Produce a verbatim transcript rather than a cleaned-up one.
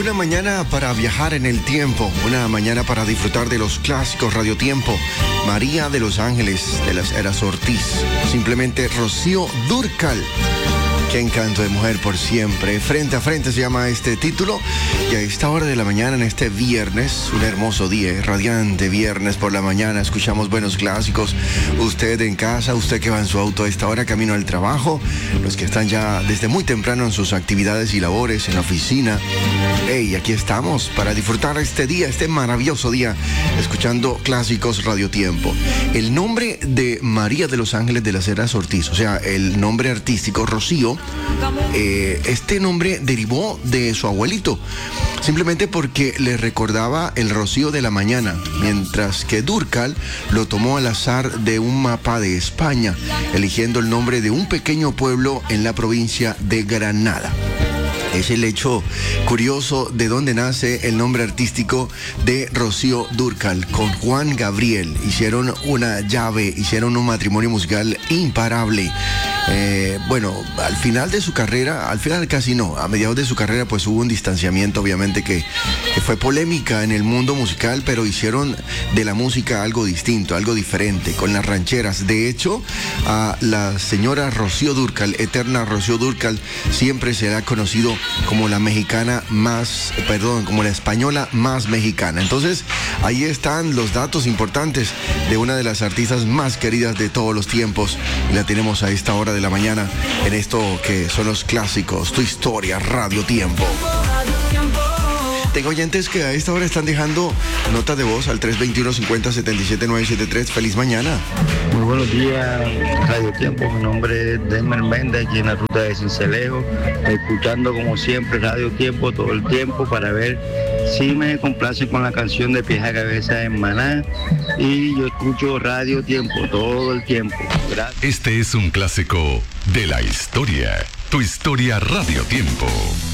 Una mañana para viajar en el tiempo, una mañana para disfrutar de los clásicos Radio Tiempo. María de los Ángeles de las Heras Ortiz, simplemente Rocío Dúrcal. Qué encanto de mujer por siempre. Frente a frente se llama este título. Y a esta hora de la mañana, en este viernes, un hermoso día, radiante viernes por la mañana, escuchamos buenos clásicos. Usted en casa, usted que va en su auto a esta hora camino al trabajo, los que están ya desde muy temprano en sus actividades y labores, en la oficina. Hey, aquí estamos para disfrutar este día, este maravilloso día, escuchando clásicos Radio Tiempo. El nombre de María de los Ángeles de las Heras Ortiz, o sea, el nombre artístico Rocío, Eh, este nombre derivó de su abuelito, simplemente porque le recordaba el rocío de la mañana, mientras que Dúrcal lo tomó al azar de un mapa de España, eligiendo el nombre de un pequeño pueblo en la provincia de Granada. Es el hecho curioso de dónde nace el nombre artístico de Rocío Dúrcal. Con Juan Gabriel hicieron una llave, hicieron un matrimonio musical imparable. Eh, bueno, al final de su carrera, al final casi no, a mediados de su carrera pues hubo un distanciamiento, obviamente que, que fue polémica en el mundo musical, pero hicieron de la música algo distinto, algo diferente, con las rancheras. De hecho, a la señora Rocío Dúrcal, eterna Rocío Dúrcal, siempre se le ha conocido como la mexicana más, perdón, como la española más mexicana. Entonces, ahí están los datos importantes de una de las artistas más queridas de todos los tiempos, y la tenemos a esta hora de la mañana en esto que son los clásicos, Tu Historia, Radio Tiempo. Tengo oyentes que a esta hora están dejando notas de voz al tres veintiuno, cincuenta, setenta y siete, novecientos setenta y tres. Feliz mañana. Muy buenos días, Radio Tiempo. Mi nombre es Demer Méndez, aquí en la ruta de Cincelejo, escuchando como siempre Radio Tiempo todo el tiempo para ver si me complace con la canción de Pies a Cabeza en Maná. Y yo escucho Radio Tiempo todo el tiempo. Gracias. Este es un clásico de la historia. Tu Historia, Radio Tiempo.